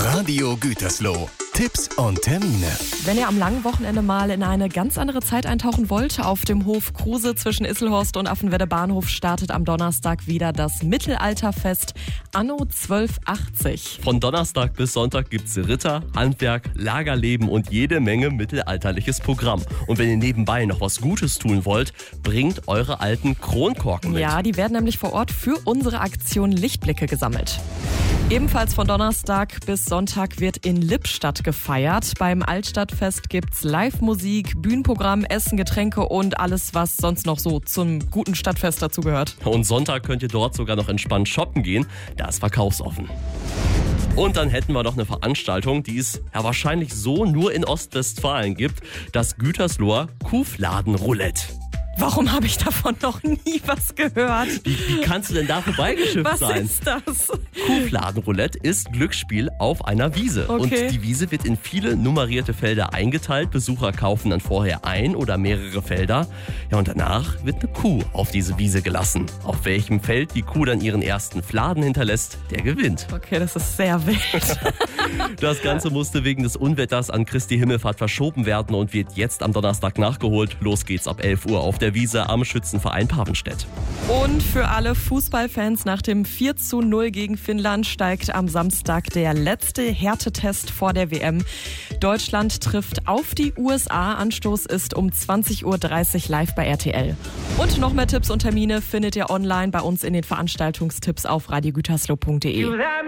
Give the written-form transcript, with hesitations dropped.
Radio Gütersloh. Tipps und Termine. Wenn ihr am langen Wochenende mal in eine ganz andere Zeit eintauchen wollt, auf dem Hof Kruse zwischen Isselhorst und Affenwedde Bahnhof startet am Donnerstag wieder das Mittelalterfest Anno 1280. Von Donnerstag bis Sonntag gibt's Ritter, Handwerk, Lagerleben und jede Menge mittelalterliches Programm. Und wenn ihr nebenbei noch was Gutes tun wollt, bringt eure alten Kronkorken mit. Ja, die werden nämlich vor Ort für unsere Aktion Lichtblicke gesammelt. Ebenfalls von Donnerstag bis Sonntag wird in Lippstadt gefeiert. Beim Altstadtfest gibt's Live-Musik, Bühnenprogramm, Essen, Getränke und alles, was sonst noch so zum guten Stadtfest dazugehört. Und Sonntag könnt ihr dort sogar noch entspannt shoppen gehen. Da ist verkaufsoffen. Und dann hätten wir noch eine Veranstaltung, die es ja wahrscheinlich so nur in Ostwestfalen gibt. Das Gütersloher Kuhfladen-Roulette. Warum habe ich davon noch nie was gehört? Wie kannst du denn da vorbeigeschifft sein? Was ist das? Kuhfladenroulette ist Glücksspiel auf einer Wiese. Okay. Und die Wiese wird in viele nummerierte Felder eingeteilt. Besucher kaufen dann vorher ein oder mehrere Felder. Ja, und danach wird eine Kuh auf diese Wiese gelassen. Auf welchem Feld die Kuh dann ihren ersten Fladen hinterlässt, der gewinnt. Okay, das ist sehr wild. Das Ganze musste wegen des Unwetters an Christi Himmelfahrt verschoben werden und wird jetzt am Donnerstag nachgeholt. Los geht's ab 11 Uhr auf der Wiese am Schützenverein Pavenstedt. Und für alle Fußballfans, nach dem 4:0 gegen Finnland steigt am Samstag der letzte Härtetest vor der WM. Deutschland trifft auf die USA. Anstoß ist um 20:30 Uhr live bei RTL. Und noch mehr Tipps und Termine findet ihr online bei uns in den Veranstaltungstipps auf radiogütersloh.de.